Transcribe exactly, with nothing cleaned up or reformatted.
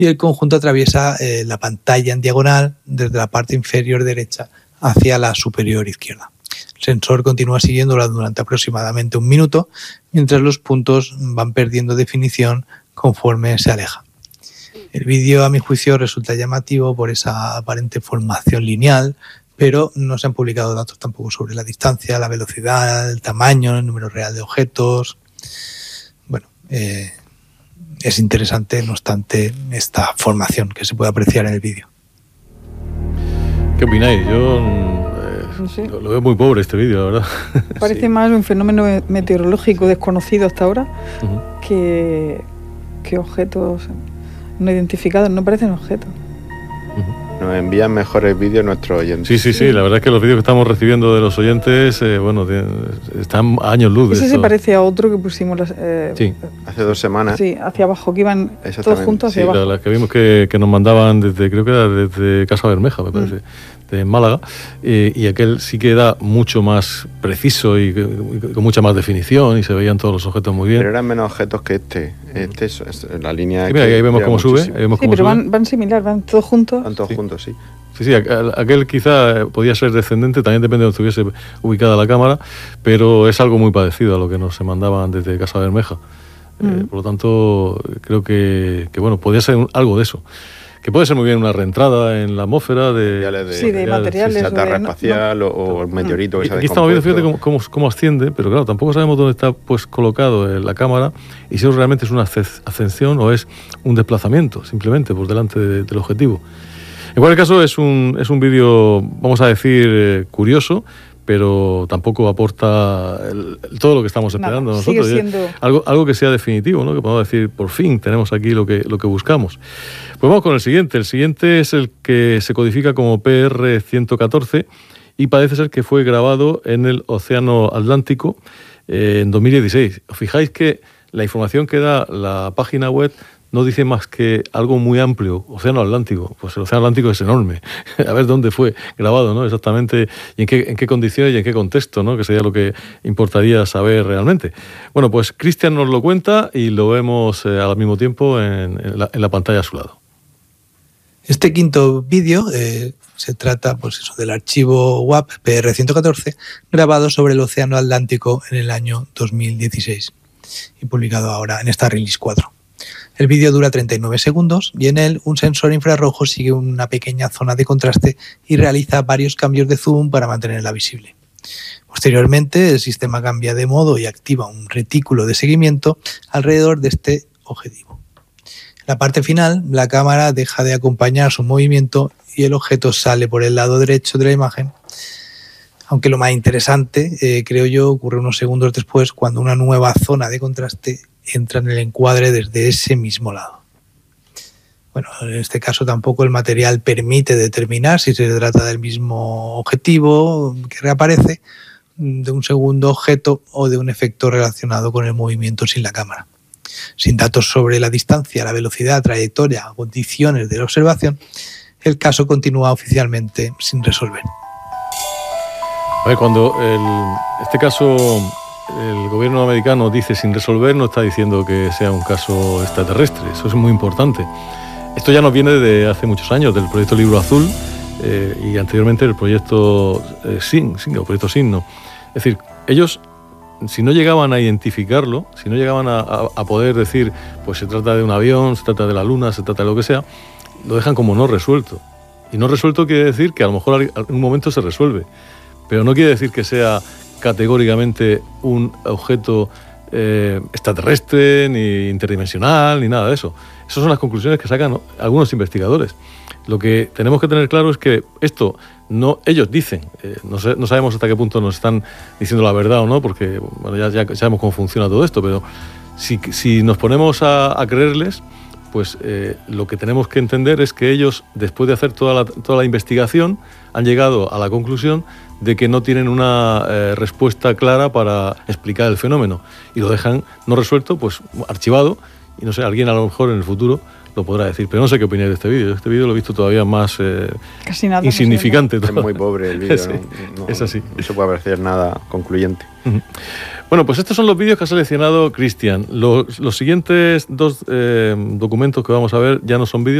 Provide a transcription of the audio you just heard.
y el conjunto atraviesa eh, la pantalla en diagonal desde la parte inferior derecha hacia la superior izquierda. El sensor continúa siguiéndola durante aproximadamente un minuto, mientras los puntos van perdiendo definición conforme se aleja. El vídeo, a mi juicio, resulta llamativo por esa aparente formación lineal, pero no se han publicado datos tampoco sobre la distancia, la velocidad, el tamaño, el número real de objetos. Bueno, eh, es interesante, no obstante, esta formación que se puede apreciar en el vídeo. ¿Qué opináis? Yo eh, sí. lo veo muy pobre este vídeo, la verdad. Parece sí. más un fenómeno meteorológico desconocido hasta ahora uh-huh. que, que objetos no identificados. No parecen objetos. Uh-huh. Nos envían mejores vídeos nuestros oyentes. Sí, sí, sí, la verdad es que los vídeos que estamos recibiendo de los oyentes, eh, bueno, están a años luz. Ese se parece a otro que pusimos las, eh, sí. hace dos semanas. Sí, hacia abajo, que iban todos juntos hacia sí, abajo. Las la que vimos que, que nos mandaban desde, creo que era desde Casa Bermeja, me parece, mm. de Málaga, eh, y aquel sí que era mucho más preciso y, y con mucha más definición y se veían todos los objetos muy bien. Pero eran menos objetos que este. Este es, es la línea. Sí, mira, ahí vemos cómo sube. Ahí vemos sí, cómo pero sube. Van, van similar, van todos juntos. Van todos sí. juntos, sí. Sí, sí, aquel quizá podía ser descendente, también depende de donde estuviese ubicada la cámara, pero es algo muy parecido a lo que nos se mandaban desde Casa Bermeja. Mm. Eh, por lo tanto, creo que, que bueno, podría ser un, algo de eso. Que puede ser muy bien una reentrada en la atmósfera de, de, sí, de materiales, sí, la Tierra no, espacial no. o el meteorito que se ha Aquí estamos viendo, fíjate cómo, cómo, cómo asciende, pero claro, tampoco sabemos dónde está pues colocado la cámara y si eso realmente es una ascensión o es un desplazamiento, simplemente por delante de, del objetivo. En cualquier caso, es un, es un vídeo, vamos a decir, eh, curioso, pero tampoco aporta el, el, todo lo que estamos esperando no, nosotros. Siendo... Algo, algo que sea definitivo, ¿no? Que podamos decir, por fin tenemos aquí lo que, lo que buscamos. Pues vamos con el siguiente. El siguiente es el que se codifica como P R ciento catorce y parece ser que fue grabado en el Océano Atlántico eh, en dos mil dieciséis. Os fijáis que la información que da la página web no dice más que algo muy amplio, Océano Atlántico. Pues el Océano Atlántico es enorme. A ver dónde fue grabado, ¿no? Exactamente, y en qué, en qué condiciones y en qué contexto, ¿no? Que sería lo que importaría saber realmente. Bueno, pues Cristian nos lo cuenta y lo vemos eh, al mismo tiempo en, en, la, en la pantalla a su lado. Este quinto vídeo eh, se trata pues eso, del archivo W A P P R ciento catorce grabado sobre el Océano Atlántico en el año dos mil dieciséis y publicado ahora en esta Release cuatro. El vídeo dura treinta y nueve segundos y en él un sensor infrarrojo sigue una pequeña zona de contraste y realiza varios cambios de zoom para mantenerla visible. Posteriormente, el sistema cambia de modo y activa un retículo de seguimiento alrededor de este objetivo. En la parte final, la cámara deja de acompañar su movimiento y el objeto sale por el lado derecho de la imagen, aunque lo más interesante, eh, creo yo, ocurre unos segundos después cuando una nueva zona de contraste entra en el encuadre desde ese mismo lado. Bueno, en este caso tampoco el material permite determinar si se trata del mismo objetivo que reaparece, de un segundo objeto o de un efecto relacionado con el movimiento sin la cámara. Sin datos sobre la distancia, la velocidad, trayectoria o condiciones de la observación, el caso continúa oficialmente sin resolver. A ver, cuando el, este caso el gobierno americano dice sin resolver, no está diciendo que sea un caso extraterrestre, eso es muy importante. Esto ya nos viene de hace muchos años, del proyecto Libro Azul eh, y anteriormente el proyecto eh, SIN, SIN, o proyecto SIN, es decir, ellos, si no llegaban a identificarlo, si no llegaban a, a, a poder decir, pues se trata de un avión, se trata de la luna, se trata de lo que sea, lo dejan como no resuelto. Y no resuelto quiere decir que a lo mejor en un momento se resuelve, pero no quiere decir que sea categóricamente un objeto eh, extraterrestre, ni interdimensional, ni nada de eso. Esas son las conclusiones que sacan algunos investigadores. Lo que tenemos que tener claro es que esto, no, ellos dicen, eh, no, sé, no sabemos hasta qué punto nos están diciendo la verdad o no, porque bueno, ya, ya sabemos cómo funciona todo esto, pero si, si nos ponemos a, a creerles, pues eh, lo que tenemos que entender es que ellos, después de hacer toda la, toda la investigación, han llegado a la conclusión de que no tienen una eh, respuesta clara para explicar el fenómeno y lo dejan no resuelto, pues archivado, y no sé, alguien a lo mejor en el futuro lo podrá decir. Pero no sé qué opináis de este vídeo. Este vídeo lo he visto todavía más eh, Casi nada, insignificante. Es muy pobre el vídeo, sí, ¿no? No, es así. No se puede apreciar nada concluyente. Uh-huh. Bueno, pues estos son los vídeos que ha seleccionado Cristian. Los, los siguientes dos eh, documentos que vamos a ver ya no son vídeos,